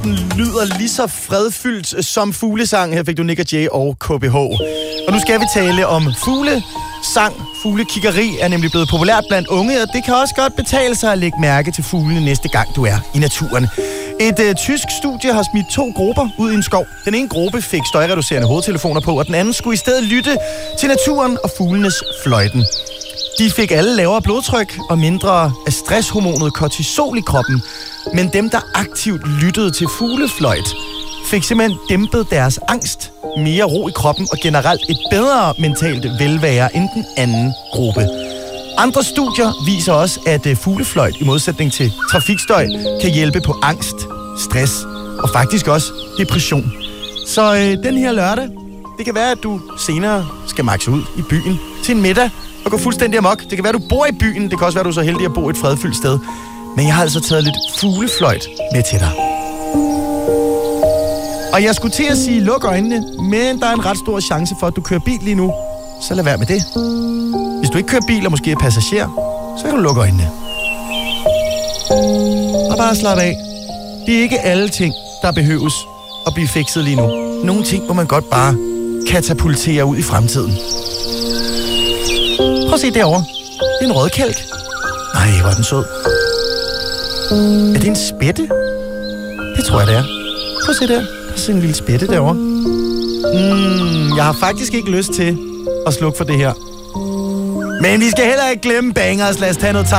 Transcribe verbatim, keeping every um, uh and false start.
Den lyder lige så fredfyldt som fuglesang. Her fik du Nick og Jay og K B H. Og nu skal vi tale om fuglesang. Fuglekiggeri er nemlig blevet populært blandt unge, og det kan også godt betale sig at lægge mærke til fuglene næste gang du er i naturen. Et øh, tysk studie har smidt to grupper ud i en skov. Den ene gruppe fik støjreducerende hovedtelefoner på, og den anden skulle i stedet lytte til naturen og fuglenes fløjten. De fik alle lavere blodtryk og mindre af stresshormonet kortisol i kroppen. Men dem, der aktivt lyttede til fuglefløjt, fik simpelthen dæmpet deres angst, mere ro i kroppen og generelt et bedre mentalt velvære end den anden gruppe. Andre studier viser også, at fuglefløjt i modsætning til trafikstøj kan hjælpe på angst, stress og faktisk også depression. Så øh, den her lørdag, det kan være, at du senere skal makse ud i byen til en middag og gå fuldstændig amok. Det kan være, at du bor i byen. Det kan også være, at du er så heldig at bo et fredfyldt sted. Men jeg har altså taget lidt fuglefløjt med til dig. Og jeg skulle til at sige, luk øjnene, men der er en ret stor chance for, at du kører bil lige nu. Så lad være med det. Hvis du ikke kører bil og måske er passager, så kan du lukke øjnene. Og bare slap af. Det er ikke alle ting, der behøves at blive fikset lige nu. Nogle ting, hvor man godt bare katapultere ud i fremtiden. Prøv at se derovre. Det er en rødkælk. Nej, hvor er den sød. Er det en spætte? Det tror jeg, det er. Prøv at se der. Der er sådan en lille spætte derovre. Mm, jeg har faktisk ikke lyst til at slukke for det her. Men vi skal heller ikke glemme bangers. Lad os tage noget time.